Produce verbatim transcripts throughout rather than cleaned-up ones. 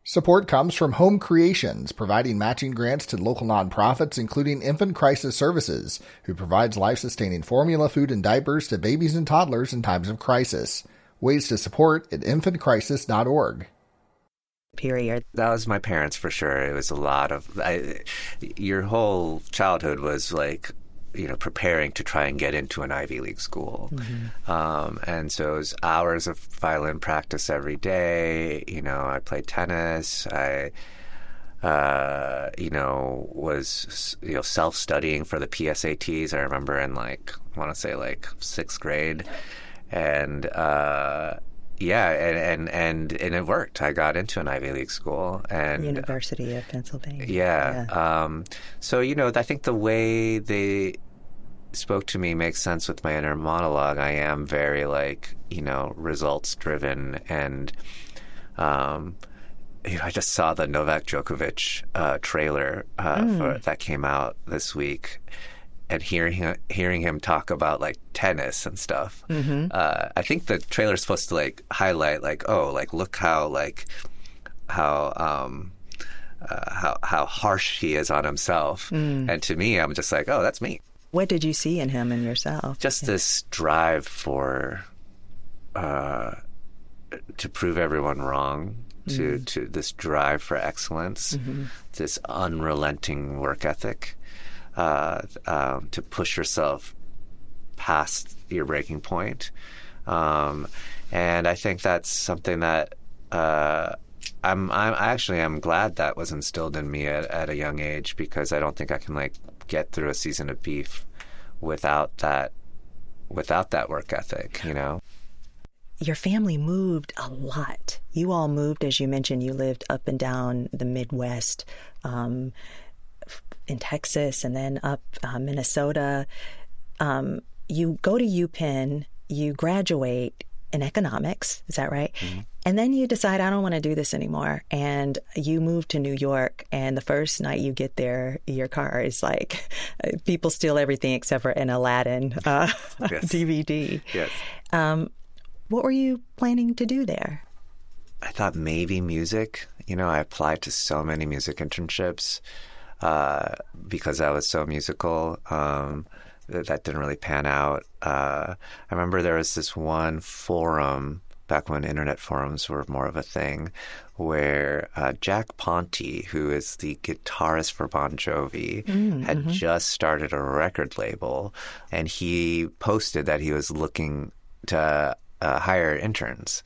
Support comes from Home Creations, providing matching grants to local nonprofits, including Infant Crisis Services, who provides life-sustaining formula, food, and diapers to babies and toddlers in times of crisis. Ways to support at infant crisis dot org. Period. That was my parents for sure. It was a lot of... I, your whole childhood was like... you know, preparing to try and get into an Ivy League school. Mm-hmm. Um, and so it was hours of violin practice every day. You know, I played tennis. I, uh, you know, was, you know, self-studying for the P S A Ts. I remember in like, I want to say like sixth grade. And, uh, yeah, and, and, and, and it worked. I got into an Ivy League school. and University of Pennsylvania. Yeah. yeah. Um, so, you know, I think the way they spoke to me makes sense with my inner monologue. I am very, like, you know, results-driven. And um, you know, I just saw the Novak Djokovic uh, trailer uh, mm. for, that came out this week. And hearing him, hearing him talk about like tennis and stuff, mm-hmm. uh, I think the trailer is supposed to like highlight like, oh, like look how like how um, uh, how how harsh he is on himself. Mm. And to me, I'm just like, oh, that's me. What did you see in him and yourself? Just yeah. this drive for uh, to prove everyone wrong. To mm. to this drive for excellence, mm-hmm. this unrelenting work ethic. Uh, um, to push yourself past your breaking point. Um, and I think that's something that uh, I'm, I'm I actually am glad that was instilled in me at, at a young age, because I don't think I can like get through a season of Beef without that without that work ethic, you know. Your family moved a lot. You all moved, as you mentioned, you lived up and down the Midwest, um, in Texas, and then up uh, Minnesota. Um, you go to UPenn, you graduate in economics, is that right? Mm-hmm. And then you decide, I don't want to do this anymore. And you move to New York, and the first night you get there, your car is like, people steal everything except for an Aladdin uh, yes. D V D. Yes. Um, what were you planning to do there? I thought maybe music. You know, I applied to so many music internships. Uh, because I was so musical, um, that, that didn't really pan out. Uh, I remember there was this one forum, back when internet forums were more of a thing, where uh, Jack Ponty, who is the guitarist for Bon Jovi, mm, had mm-hmm. just started a record label, and he posted that he was looking to uh, hire interns.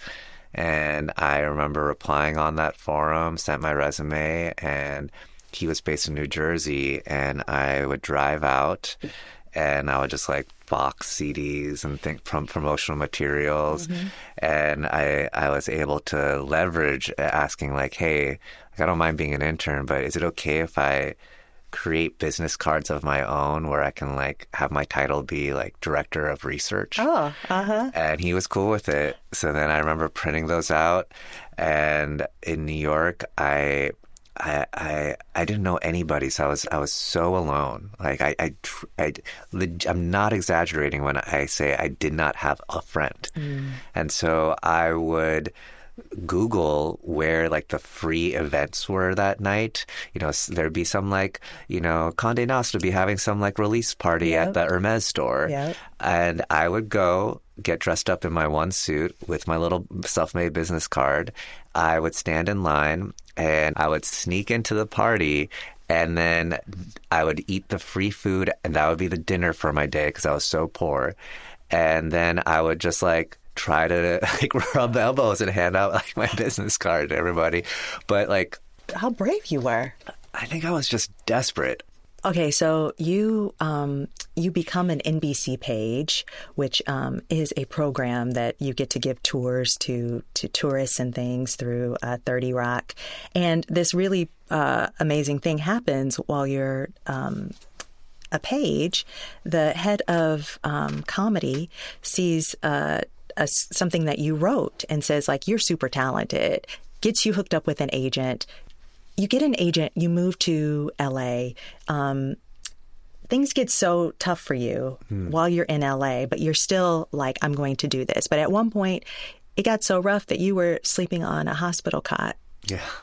And I remember replying on that forum, sent my resume, and he was based in New Jersey, and I would drive out, and I would just like box C Ds and think from promotional materials, mm-hmm. and I I was able to leverage asking like, hey, I don't mind being an intern, but is it okay if I create business cards of my own where I can like have my title be like director of research? Oh, uh-huh. And he was cool with it. So then I remember printing those out, and in New York, I. I, I I didn't know anybody, so I was I was so alone. Like I I, I I'm not exaggerating when I say I did not have a friend, mm. and so I would Google where like the free events were that night. You know, there'd be some like, you know, Condé Nast would be having some like release party yep. at the Hermes store, yep. and I would go get dressed up in my one suit with my little self-made business card. I would stand in line, and I would sneak into the party, and then I would eat the free food, and that would be the dinner for my day because I was so poor. And then I would just like try to like rub elbows and hand out like my business card to everybody. But like, how brave you were. I think I was just desperate. Okay, so you um, you become an N B C page, which um, is a program that you get to give tours to to tourists and things through uh, thirty Rock. And this really uh, amazing thing happens while you're um, a page. The head of um, comedy sees uh, a, something that you wrote and says, like, you're super talented, gets you hooked up with an agent. You get an agent, you move to L A. Um, things get so tough for you hmm. while you're in L A, but you're still like, I'm going to do this. But at one point, it got so rough that you were sleeping on a hospital cot. Yeah.